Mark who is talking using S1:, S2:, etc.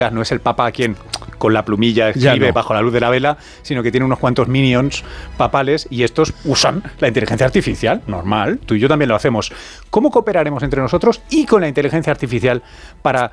S1: no es el Papa quien con la plumilla escribe bajo la luz de la vela, sino que tiene unos cuantos minions papales y estos usan la inteligencia artificial, normal, tú y yo también lo hacemos. ¿Cómo cooperaremos entre nosotros y con la inteligencia artificial para